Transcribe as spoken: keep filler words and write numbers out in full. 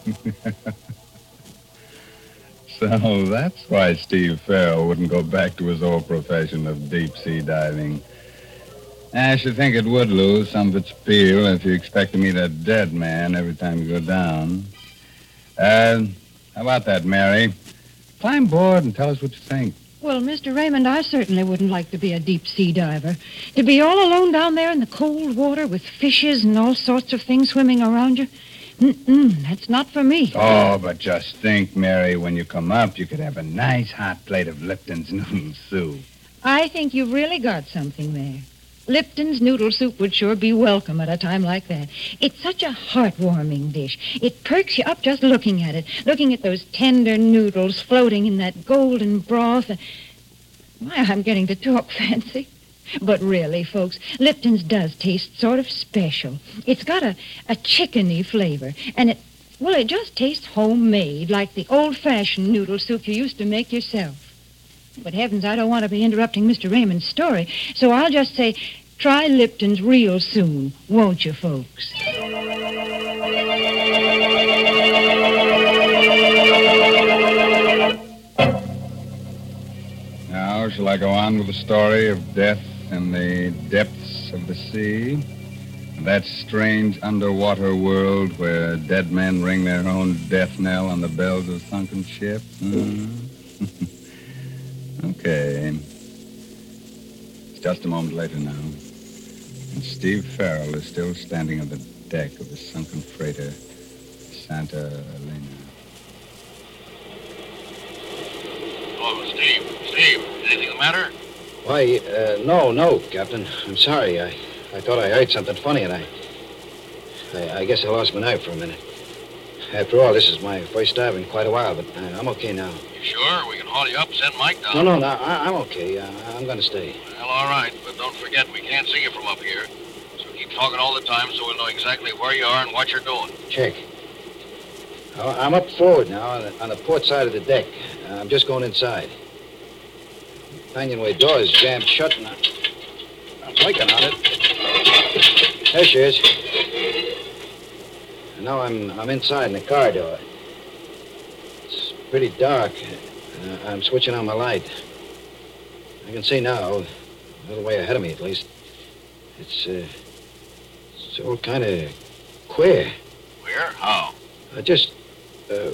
So that's why Steve Farrell wouldn't go back to his old profession of deep-sea diving. I should think it would lose some of its appeal if you expect to meet a dead man every time you go down. Uh, how about that, Mary? Climb aboard and tell us what you think. Well, Mister Raymond, I certainly wouldn't like to be a deep-sea diver. To be all alone down there in the cold water with fishes and all sorts of things swimming around you. Mm-mm, that's not for me. Oh, but just think, Mary, when you come up, you could have a nice hot plate of Lipton's noodle soup. I think you've really got something there. Lipton's noodle soup would sure be welcome at a time like that. It's such a heartwarming dish. It perks you up just looking at it, looking at those tender noodles floating in that golden broth. My, I'm getting to talk fancy. But really, folks, Lipton's does taste sort of special. It's got a, a chickeny flavor, and it, well, it just tastes homemade, like the old-fashioned noodle soup you used to make yourself. But heavens, I don't want to be interrupting Mister Raymond's story, so I'll just say, try Lipton's real soon, won't you, folks? Now, shall I go on with the story of death in the depths of the sea? That strange underwater world where dead men ring their own death knell on the bells of a sunken ship? Hmm? Okay. It's just a moment later now. And Steve Farrell is still standing on the deck of the sunken freighter Santa Elena. Oh, Steve. Steve, anything the matter? Why, uh, no, no, Captain. I'm sorry. I, I thought I heard something funny, and I, I... I guess I lost my nerve for a minute. After all, this is my first dive in quite a while, but uh, I'm okay now. You sure? We can haul you up, send Mike down. No, no, no, I, I'm okay. Uh, I'm going to stay. Well, all right, but don't forget we can't see you from up here. So keep talking all the time so we'll know exactly where you are and what you're doing. Check. Oh, I'm up forward now on the, on the port side of the deck. Uh, I'm just going inside. The companionway door is jammed shut, and I, I'm blinking on it. There she is. And now I'm I'm inside in the car door. It's pretty dark. Uh, I'm switching on my light. I can see now, a little way ahead of me at least. It's, uh, it's all kind of queer. Where? How? Uh, just